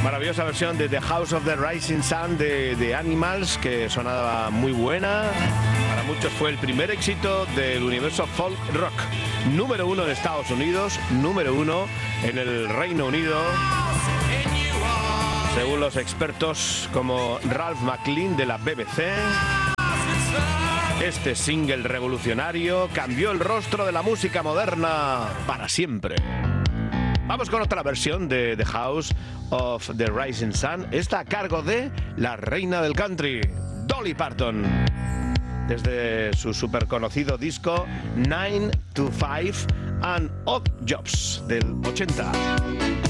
Maravillosa versión de The House of the Rising Sun de Animals, que sonaba muy buena. Para muchos fue el primer éxito del universo folk rock. Número 1 en Estados Unidos, número 1 en el Reino Unido, según los expertos como Ralph McLean de la BBC. Este single revolucionario cambió el rostro de la música moderna para siempre. Vamos con otra versión de The House of the Rising Sun, esta a cargo de la reina del country, Dolly Parton, desde su súper conocido disco 9 to 5 and Odd Jobs del 80.